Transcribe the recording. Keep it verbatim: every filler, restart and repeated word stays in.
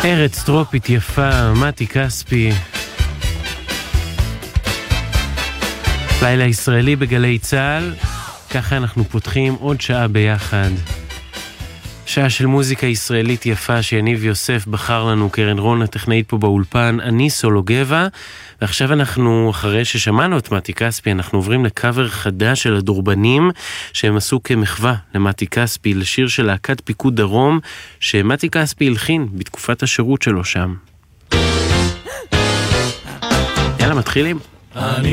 ארץ טרופית יפה, מתי כספי. לילה ישראלי בגלי צהל, ככה אנחנו פותחים עוד שעה ביחד. שעה של מוזיקה ישראלית יפה שיניב יוסף בחר לנו, קרן רון הטכנאית פה באולפן, אני סולו גבע, ועכשיו אנחנו, אחרי ששמענו את מתי כספי, אנחנו עוברים לקאבר חדש של הדורבנים, שהם עשו כמחווה למתי כספי, לשיר של להקת פיקוד דרום, שמתי כספי הלחין בתקופת השירות שלו שם. יאללה, מתחילים. אני